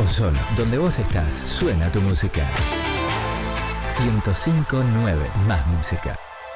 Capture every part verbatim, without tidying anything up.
Ozono, donde vos estás, suena tu música. ciento cinco punto nueve, más música.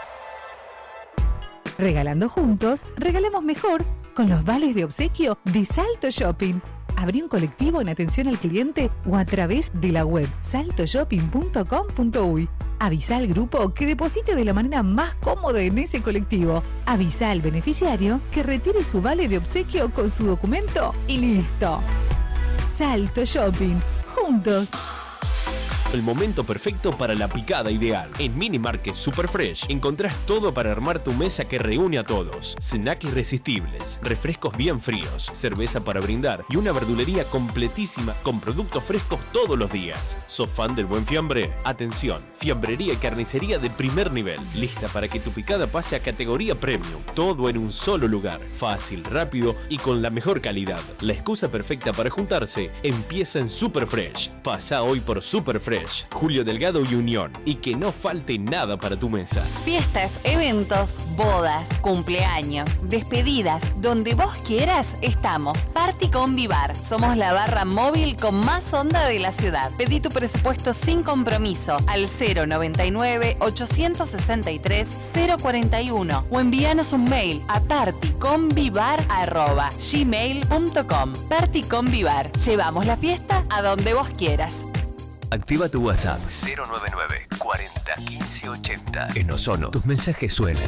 Regalando juntos, regalemos mejor con los vales de obsequio de Salto Shopping. Abrí un colectivo en atención al cliente o a través de la web salto shopping punto com punto uy. Avisa al grupo que deposite de la manera más cómoda en ese colectivo. Avisa al beneficiario que retire su vale de obsequio con su documento y listo. Salto Shopping. Juntos. El momento perfecto para la picada ideal. En Mini Market Super Fresh encontrás todo para armar tu mesa que reúne a todos. Snacks irresistibles, refrescos bien fríos, cerveza para brindar y una verdulería completísima con productos frescos todos los días. ¿Sos fan del buen fiambre? Atención, fiambrería y carnicería de primer nivel. Lista para que tu picada pase a categoría premium. Todo en un solo lugar. Fácil, rápido y con la mejor calidad. La excusa perfecta para juntarse empieza en Super Fresh. Pasa hoy por Super Fresh, Julio Delgado y Unión, y que no falte nada para tu mesa. Fiestas, eventos, bodas, cumpleaños, despedidas, donde vos quieras, estamos. Party con Vivar. Somos la barra móvil con más onda de la ciudad. Pedí tu presupuesto sin compromiso al cero noventa y nueve, ochocientos sesenta y tres, cero cuarenta y uno o envíanos un mail a partyconvivar arroba gmail punto com. Party con Vivar. Llevamos la fiesta a donde vos quieras. Activa tu WhatsApp cero noventa y nueve, cuarenta, quince, ochenta. En Ozono, tus mensajes suenan.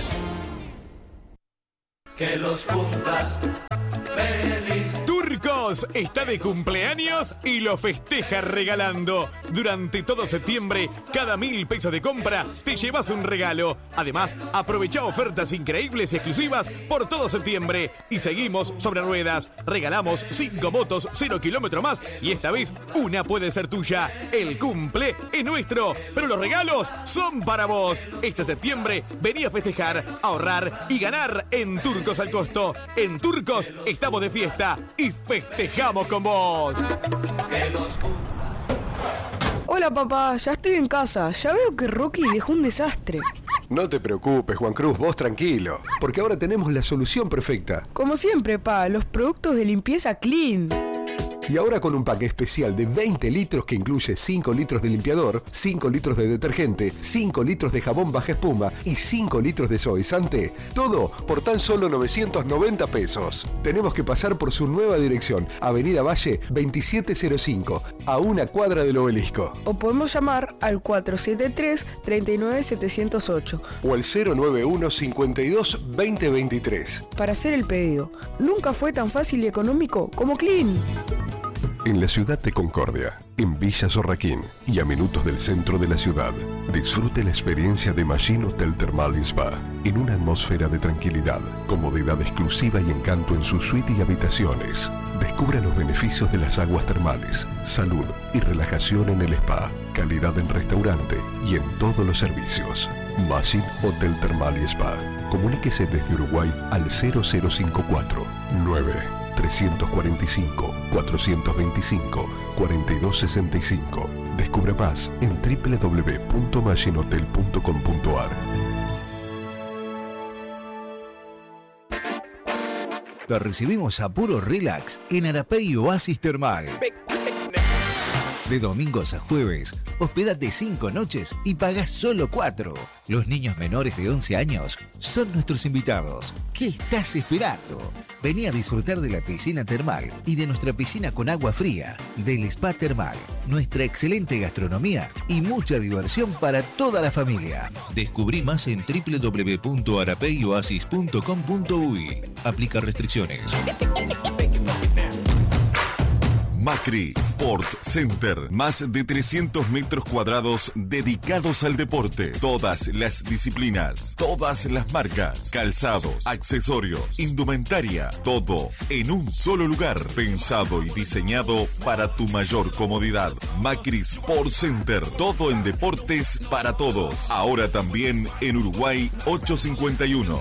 Que los cumplas feliz. Turcos está de cumpleaños y lo festeja regalando. Durante todo septiembre, cada mil pesos de compra te llevas un regalo. Además, aprovecha ofertas increíbles y exclusivas por todo septiembre. Y seguimos sobre ruedas. Regalamos cinco motos cero kilómetros más y esta vez una puede ser tuya. El cumple es nuestro, pero los regalos son para vos. Este septiembre vení a festejar, ahorrar y ganar en Turcos al Costo. En Turcos estamos de fiesta y festejamos con vos. Hola papá, ya estoy en casa. Ya veo que Rocky dejó un desastre. No te preocupes, Juan Cruz, vos tranquilo, porque ahora tenemos la solución perfecta. Como siempre, pa, los productos de limpieza Clean. Y ahora con un pack especial de veinte litros que incluye cinco litros de limpiador, cinco litros de detergente, cinco litros de jabón baja espuma y cinco litros de suavizante. Todo por tan solo novecientos noventa pesos. Tenemos que pasar por su nueva dirección, Avenida Valle veintisiete cero cinco, a una cuadra del Obelisco. O podemos llamar al cuatro siete tres, tres nueve siete cero ocho. O al cero nueve uno, cincuenta y dos, veinte veintitrés. Para hacer el pedido. Nunca fue tan fácil y económico como Clean. En la ciudad de Concordia, en Villa Zorraquín y a minutos del centro de la ciudad, disfrute la experiencia de Machine Hotel Termal y Spa en una atmósfera de tranquilidad, comodidad exclusiva y encanto en su suite y habitaciones. Descubra los beneficios de las aguas termales, salud y relajación en el spa, calidad en restaurante y en todos los servicios. Machine Hotel Termal y Spa. Comuníquese desde Uruguay al cero cero cinco cuatro, nueve, tres cuatro cinco, cuatro dos cinco, cuatro dos seis cinco. Descubra más en doble u doble u doble u punto machine hotel punto com punto a r. Te recibimos a puro relax en Arapey Oasis Termal. De domingos a jueves, hospédate cinco noches y pagás solo cuatro. Los niños menores de once años son nuestros invitados. ¿Qué estás esperando? Vení a disfrutar de la piscina termal y de nuestra piscina con agua fría, del spa termal, nuestra excelente gastronomía y mucha diversión para toda la familia. Descubrí más en doble u doble u doble u punto arapey oasis punto com punto uy. Aplica restricciones. Macri Sport Center, más de trescientos metros cuadrados dedicados al deporte, todas las disciplinas, todas las marcas, calzados, accesorios, indumentaria, todo en un solo lugar, pensado y diseñado para tu mayor comodidad. Macri Sport Center, todo en deportes para todos, ahora también en Uruguay ochocientos cincuenta y uno.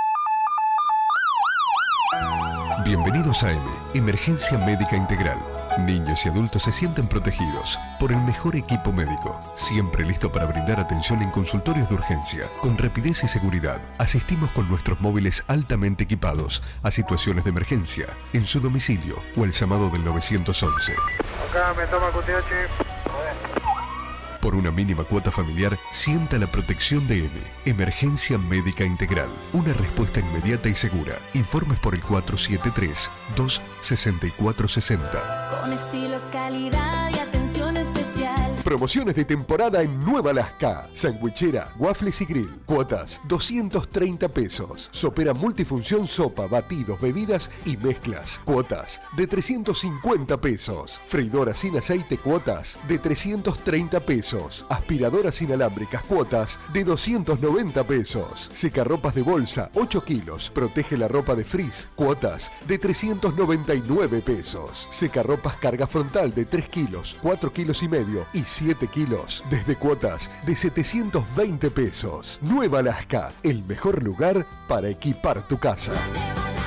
Bienvenidos a M, Emergencia Médica Integral. Niños y adultos se sienten protegidos por el mejor equipo médico, siempre listo para brindar atención en consultorios de urgencia. Con rapidez y seguridad, asistimos con nuestros móviles altamente equipados a situaciones de emergencia, en su domicilio o el llamado del nueve once. Acá me toma Q T H. Por una mínima cuota familiar, sienta la protección de M. Emergencia Médica Integral. Una respuesta inmediata y segura. Informes por el cuatro siete tres, dos seis cuatro seis cero. Con estilo, calidad y atención especial. Promociones de temporada en Nueva Alaska. Sandwichera, waffles y grill. Cuotas doscientos treinta pesos. Sopera multifunción, sopa, batidos, bebidas y mezclas. Cuotas de trescientos cincuenta pesos. Freidora sin aceite, cuotas de trescientos treinta pesos. Aspiradoras inalámbricas, cuotas de doscientos noventa pesos. Secarropas de bolsa, ocho kilos. Protege la ropa de frizz, cuotas de trescientos noventa y nueve pesos. Secarropas carga frontal de tres kilos, cuatro kilos y medio y siete kilos. Desde cuotas de setecientos veinte pesos. Nueva Alaska, el mejor lugar para equipar tu casa.